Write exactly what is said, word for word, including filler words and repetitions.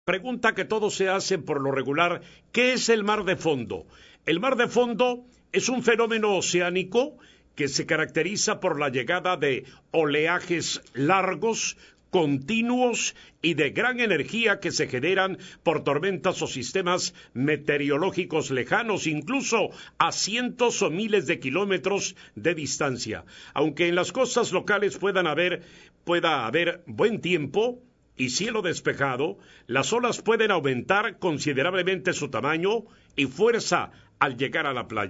Pregunta que todos se hacen por lo regular: ¿qué es el mar de fondo? El mar de fondo es un fenómeno oceánico que se caracteriza por la llegada de oleajes largos, continuos y de gran energía que se generan por tormentas o sistemas meteorológicos lejanos, incluso a cientos o miles de kilómetros de distancia. Aunque en las costas locales puedan haber, pueda haber buen tiempo y cielo despejado, las olas pueden aumentar considerablemente su tamaño y fuerza al llegar a la playa.